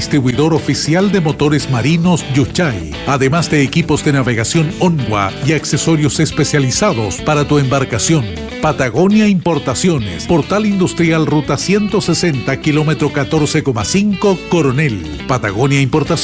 distribuidor oficial de motores marinos Yuchay, además de equipos de navegación Onwa y accesorios especializados para tu embarcación. Patagonia Importaciones, Portal Industrial Ruta 160, kilómetro 14,5, Coronel. Patagonia Importaciones.